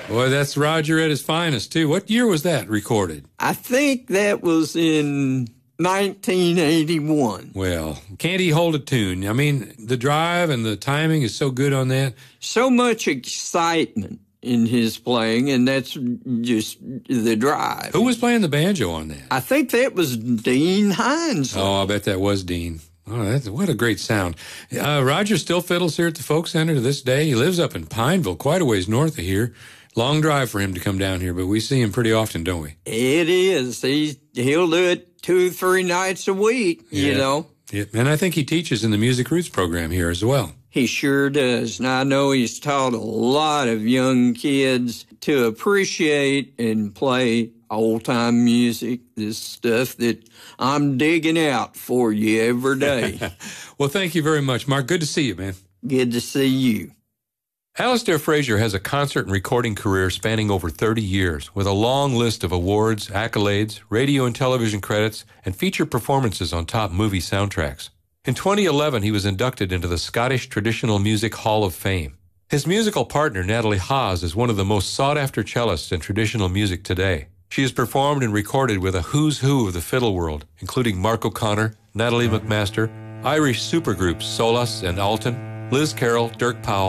Boy, that's Roger at his finest, too. What year was that recorded? I think that was in 1981. Well, can't he hold a tune? I mean, the drive and the timing is so good on that. So much excitement in his playing, and that's just the drive. Who was playing the banjo on that? I think that was Dean Hines. Oh, I bet that was Dean. Oh, what a great sound. Roger still fiddles here at the Folk Center to this day. He lives up in Pineville, quite a ways north of here. Long drive for him to come down here, but we see him pretty often, don't we? It is. He'll do it 2-3 nights a week, you know. Yeah. And I think he teaches in the Music Roots program here as well. He sure does. And I know he's taught a lot of young kids to appreciate and play old-time music, this stuff that I'm digging out for you every day. Well, thank you very much, Mark. Good to see you, man. Good to see you. Alistair Fraser has a concert and recording career spanning over 30 years, with a long list of awards, accolades, radio and television credits, and feature performances on top movie soundtracks. In 2011, he was inducted into the Scottish Traditional Music Hall of Fame. His musical partner, Natalie Haas, is one of the most sought-after cellists in traditional music today. She has performed and recorded with a who's who of the fiddle world, including Mark O'Connor, Natalie McMaster, Irish supergroups Solas and Alton, Liz Carroll, Dirk Powell,